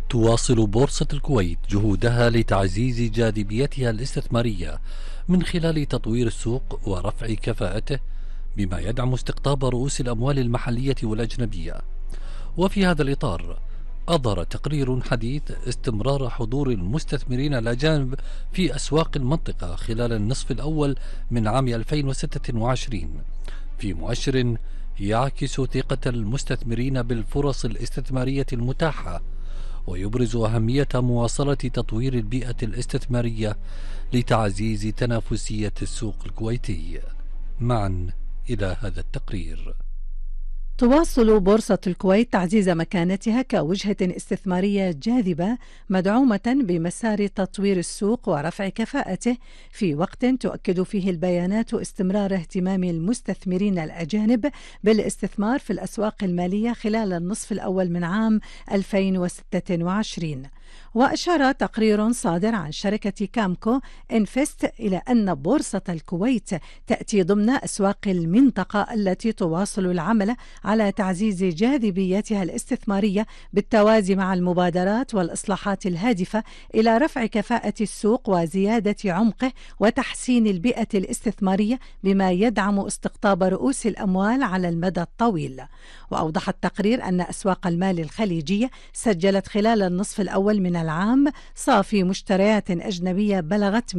تواصل بورصة الكويت جهودها لتعزيز جاذبيتها الاستثمارية من خلال تطوير السوق ورفع كفاءته، بما يدعم استقطاب رؤوس الأموال المحلية والأجنبية. وفي هذا الإطار أظهر تقرير حديث استمرار حضور المستثمرين الأجانب في أسواق المنطقة خلال النصف الأول من عام 2026 في مؤشر يعكس ثقة المستثمرين بالفرص الاستثمارية المتاحة، ويبرز أهمية مواصلة تطوير البيئة الاستثمارية لتعزيز تنافسية السوق الكويتي. معا إلى هذا التقرير. تواصل بورصة الكويت تعزيز مكانتها كوجهة استثمارية جاذبة مدعومة بمسار تطوير السوق ورفع كفاءته، في وقت تؤكد فيه البيانات استمرار اهتمام المستثمرين الأجانب بالاستثمار في الأسواق المالية خلال النصف الأول من عام 2026. وأشار تقرير صادر عن شركة كامكو انفست إلى أن بورصة الكويت تأتي ضمن أسواق المنطقة التي تواصل العمل على تعزيز جاذبيتها الاستثمارية بالتوازي مع المبادرات والإصلاحات الهادفة إلى رفع كفاءة السوق وزيادة عمقه وتحسين البيئة الاستثمارية، بما يدعم استقطاب رؤوس الأموال على المدى الطويل. وأوضح التقرير أن أسواق المال الخليجية سجلت خلال النصف الأول من العام صافي مشتريات أجنبية بلغت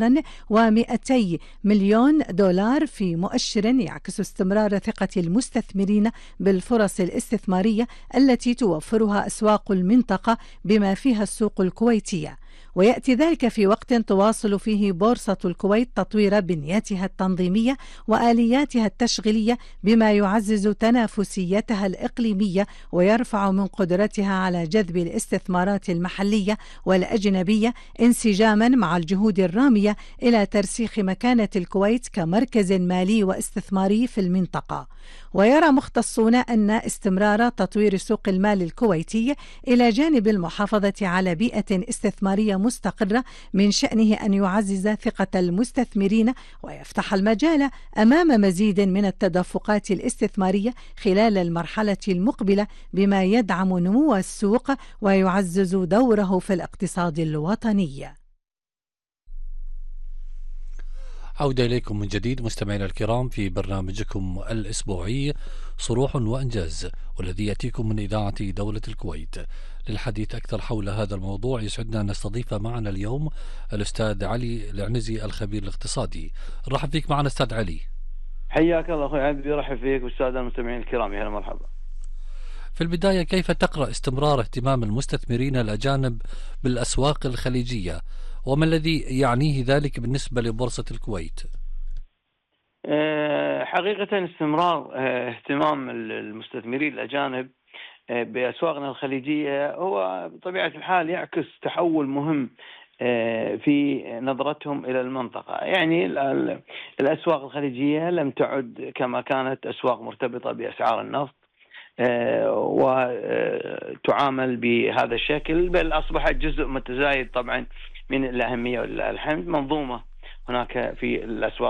$200 مليون في مؤشر يعكس استمرار ثقة المستثمرين بالفرص الاستثمارية التي توفرها أسواق المنطقة بما فيها السوق الكويتية. ويأتي ذلك في وقت تواصل فيه بورصة الكويت تطوير بنيتها التنظيمية وآلياتها التشغيلية، بما يعزز تنافسيتها الإقليمية ويرفع من قدرتها على جذب الاستثمارات المحلية والأجنبية، انسجاما مع الجهود الرامية إلى ترسيخ مكانة الكويت كمركز مالي واستثماري في المنطقة. ويرى مختصون أن استمرار تطوير سوق المال الكويتي إلى جانب المحافظة على بيئة استثمارية مستقرة من شأنه أن يعزز ثقة المستثمرين ويفتح المجال أمام مزيد من التدفقات الاستثمارية خلال المرحلة المقبلة، بما يدعم نمو السوق ويعزز دوره في الاقتصاد الوطني. عودة إليكم من جديد مستمعينا الكرام في برنامجكم الأسبوعي صروح وإنجاز، والذي يأتيكم من إذاعة دولة الكويت. للحديث أكثر حول هذا الموضوع يسعدنا أن نستضيف معنا اليوم الأستاذ علي العنزي الخبير الاقتصادي. رحب فيك معنا أستاذ علي. حياك الله أخوي عبدي، رحب فيك والسادة المستمعين الكرام، يا مرحبا. في البداية، كيف تقرأ استمرار اهتمام المستثمرين الأجانب بالأسواق الخليجية، وما الذي يعنيه ذلك بالنسبة لبورصة الكويت؟ حقيقة استمرار اهتمام المستثمرين الأجانب بأسواقنا الخليجية هو بطبيعة الحال يعكس تحول مهم في نظرتهم إلى المنطقة. يعني الأسواق الخليجية لم تعد كما كانت أسواق مرتبطة بأسعار النفط وتعامل بهذا الشكل، بل أصبحت جزء متزايد طبعا من الأهمية والحمد منظومة هناك في الأسواق